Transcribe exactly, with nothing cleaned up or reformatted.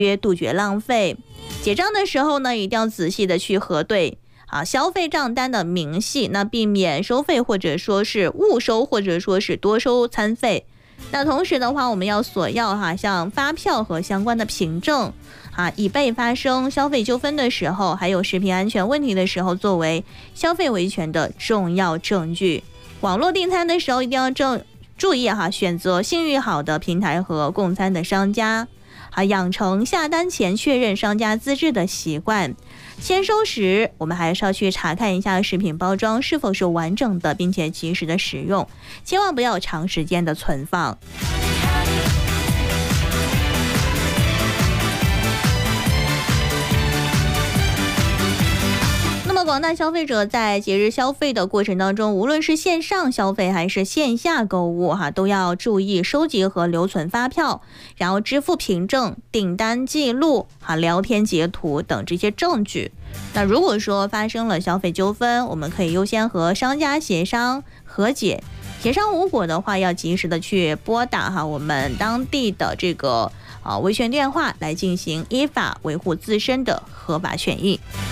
约杜绝浪费。结账的时候呢，一定要仔细的去核对啊消费账单的明细，那避免收费或者说是误收或者说是多收餐费。那同时的话，我们要索要哈像发票和相关的凭证啊，以备发生消费纠纷的时候，还有食品安全问题的时候，作为消费维权的重要证据。网络订餐的时候，一定要正注意哈，选择信誉好的平台和供餐的商家。啊，养成下单前确认商家资质的习惯。签收时，我们还是要去查看一下食品包装是否是完整的，并且及时的使用，千万不要长时间的存放。广大消费者在节日消费的过程当中，无论是线上消费还是线下购物哈，都要注意收集和留存发票，然后支付凭证、订单记录、哈聊天截图等这些证据。那如果说发生了消费纠纷，我们可以优先和商家协商和解，协商无果的话，要及时的去拨打哈我们当地的这个啊维权电话来进行依法维护自身的合法权益。